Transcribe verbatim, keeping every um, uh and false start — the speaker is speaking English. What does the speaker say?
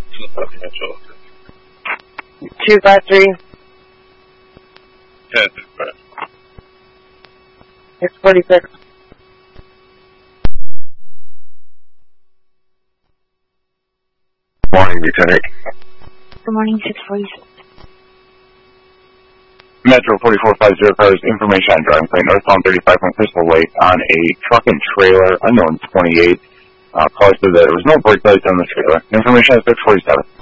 Two five three. ten sixty-five. Six forty six. Morning, Lieutenant. Good morning, six forty-six. Metro forty-four fifty cars, information on driving plate northbound thirty-five from Crystal Lake on a truck and trailer, unknown twenty-eight. Uh, caller said that there was no brake lights on the trailer. Information on six forty-seven.